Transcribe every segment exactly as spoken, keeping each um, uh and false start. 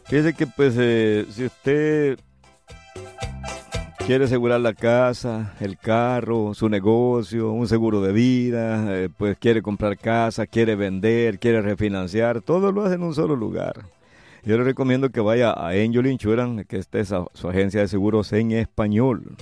Fíjese que pues eh, si usted quiere asegurar la casa, el carro, su negocio, un seguro de vida, eh, pues quiere comprar casa, quiere vender, quiere refinanciar, todo lo hace en un solo lugar. Yo le recomiendo que vaya a Angel Insurance, que esta es su agencia de seguros en español.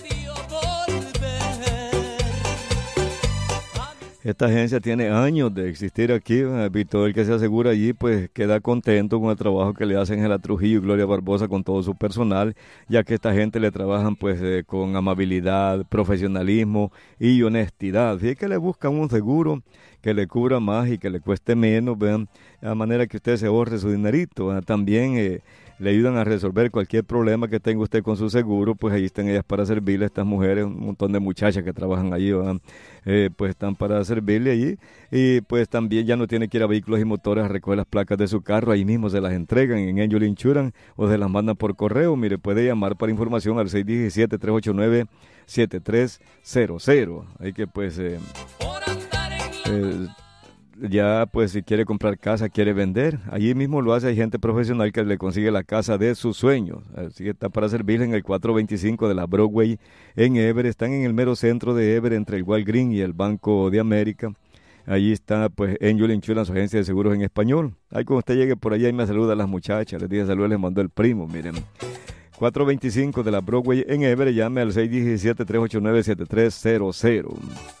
Esta agencia tiene años de existir aquí, y todo el que se asegura allí pues queda contento con el trabajo que le hacen Ángela Trujillo y Gloria Barbosa con todo su personal, ya que esta gente le trabajan pues eh, con amabilidad, profesionalismo y honestidad. Así que le buscan un seguro que le cubra más y que le cueste menos, vean, de manera que usted se ahorre su dinerito. ¿Verdad? También eh, le ayudan a resolver cualquier problema que tenga usted con su seguro, pues ahí están ellas para servirle, estas mujeres, un montón de muchachas que trabajan allí, eh, pues están para servirle allí, y pues también ya no tiene que ir a Vehículos y Motores a recoger las placas de su carro, ahí mismo se las entregan en Angel Insurance o se las mandan por correo. Mire, puede llamar para información al seis uno siete, tres ocho nueve, siete tres cero cero. Hay que pues... Eh, eh, ya pues si quiere comprar casa, quiere vender, allí mismo lo hace. Hay gente profesional que le consigue la casa de sus sueños, así que está para servirle en el cuatrocientos veinticinco de la Broadway en Everett. Están en el mero centro de Everett, entre el Walgreens y el Banco de América. Allí está pues Angel Insurance, su agencia de seguros en español. Ahí cuando usted llegue por allá y me saluda a las muchachas, les dice saludos, les mandó el primo, miren. cuatrocientos veinticinco de la Broadway en Everett, llame al seis uno siete, tres ocho nueve, siete tres cero cero.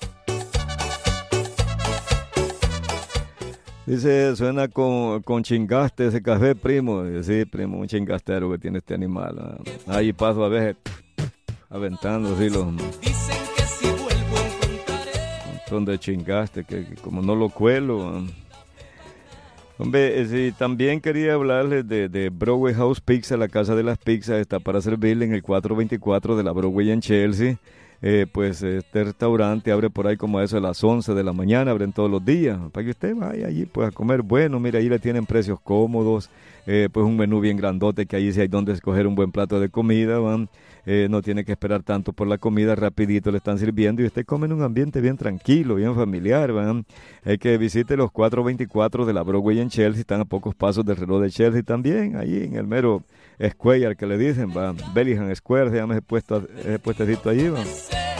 Dice, suena con, con chingaste ese café, primo. Sí, primo, un chingastero que tiene este animal. Ahí paso a veces aventando así los... Dicen que si vuelvo encontraré... Un montón de chingaste, que, que como no lo cuelo... Hombre, sí, también quería hablarles de, de Broadway House Pizza, la casa de las pizzas. Está para servirle en el cuatrocientos veinticuatro de la Broadway en Chelsea. Eh, pues este restaurante abre por ahí como a eso de las once de la mañana, abren todos los días, para que usted vaya allí pues a comer bueno. Mira, ahí le tienen precios cómodos, eh, pues un menú bien grandote, que ahí sí hay donde escoger un buen plato de comida, van. Eh, no tiene que esperar tanto por la comida, rapidito le están sirviendo y usted come en un ambiente bien tranquilo, bien familiar, van. Hay que visite los cuatrocientos veinticuatro de la Broadway en Chelsea, están a pocos pasos del reloj de Chelsea también, ahí en el mero Square que le dicen, va, Bellingham Square, se llama ese, puesto, ese puestecito allí, va.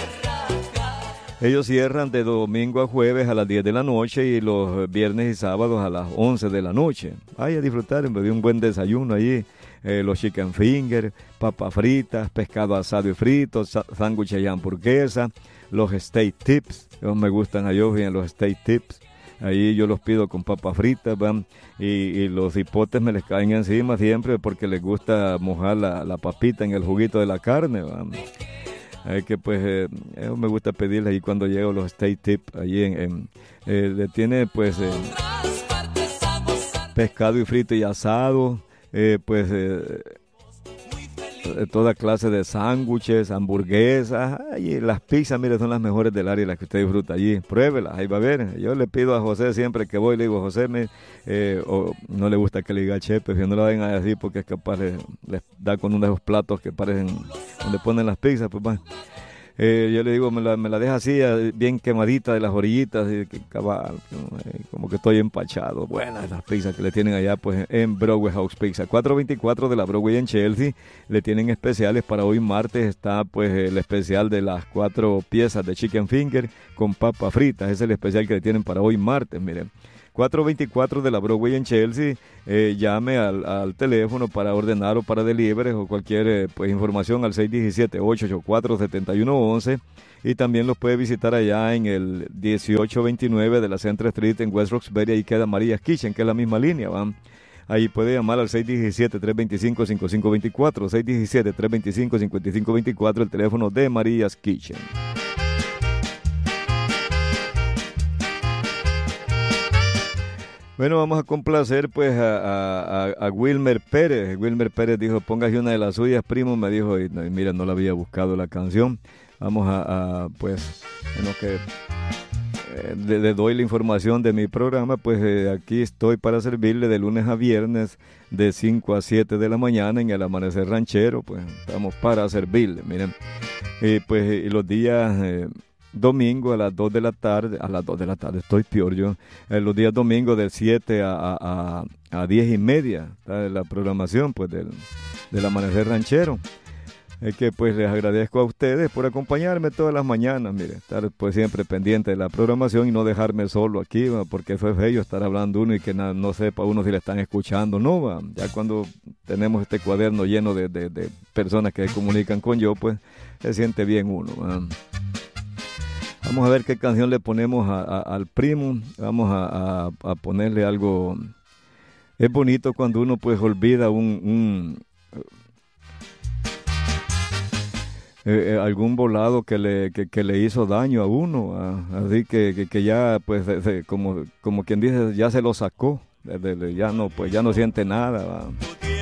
Ellos cierran de domingo a jueves a las diez de la noche y los viernes y sábados a las once de la noche. Vaya a disfrutar de un buen desayuno allí. Eh, los chicken fingers, papas fritas, pescado asado y frito, sándwiches y hamburguesa, los steak tips. Ellos me gustan a ellos bien los steak tips. Ahí yo los pido con papas fritas, van, y, y los hipotes me les caen encima siempre porque les gusta mojar la, la papita en el juguito de la carne, van. Hay que pues, eh, eso me gusta pedirle ahí cuando llego los steak tips, allí en, en eh, le tiene pues eh, pescado y frito y asado, eh, pues eh, toda clase de sándwiches, hamburguesas, y las pizzas, mire, son las mejores del área, las que usted disfruta allí. Pruébelas, ahí va a ver. Yo le pido a José siempre que voy, le digo, José, me, eh, o no le gusta que le diga chepe, que no lo hagan así porque es capaz de, les da con uno de esos platos que parecen, donde ponen las pizzas, pues va. Eh, yo le digo, me la, me la deja así, bien quemadita de las orillitas, y que cabal, eh, como que estoy empachado. Buenas esas pizzas que le tienen allá pues en Broadway House Pizza. cuatrocientos veinticuatro de la Broadway en Chelsea, le tienen especiales para hoy martes. Está pues el especial de las cuatro piezas de chicken finger con papas fritas. Es el especial que le tienen para hoy martes, miren. cuatrocientos veinticuatro de la Broadway en Chelsea, eh, llame al, al teléfono para ordenar o para delivery o cualquier eh, pues información al seis uno siete, ocho ocho cuatro, siete uno uno uno, y también los puede visitar allá en el dieciocho veintinueve de la Central Street en West Roxbury. Ahí queda Maria's Kitchen, que es la misma línea, ¿van? Ahí puede llamar al seis uno siete, tres dos cinco, cinco cinco dos cuatro, seis uno siete, tres dos cinco, cinco cinco dos cuatro, el teléfono de Maria's Kitchen. Bueno, vamos a complacer pues a, a, a Wilmer Pérez. Wilmer Pérez dijo, póngase una de las suyas, primo, me dijo, y, y mira, no la había buscado la canción. Vamos a, a pues, en lo que eh, le, le doy la información de mi programa, pues eh, aquí estoy para servirle de lunes a viernes de cinco a siete de la mañana en el Amanecer Ranchero, pues estamos para servirle, miren. Y pues y los días... Eh, domingo a las dos de la tarde, a las dos de la tarde, estoy peor yo, eh, los días domingos del siete a, a, a, a diez y media, ¿sabes? La programación pues del, del Amanecer Ranchero. Es que pues les agradezco a ustedes por acompañarme todas las mañanas, mire, estar pues siempre pendiente de la programación y no dejarme solo aquí, ¿va? Porque eso es bello estar hablando uno y que na, no sepa uno si le están escuchando, no, ¿va? Ya cuando tenemos este cuaderno lleno de, de, de personas que se comunican con yo, pues se siente bien uno, ¿va? Vamos a ver qué canción le ponemos a, a, al primo, vamos a, a, a ponerle algo, es bonito cuando uno pues olvida un... un Eh, eh, algún volado que le que, que le hizo daño a uno, ah, así que, que, que ya pues de- de- como como quien dice ya se lo sacó, de- de- de- ya no pues ya no siente nada, ¿va?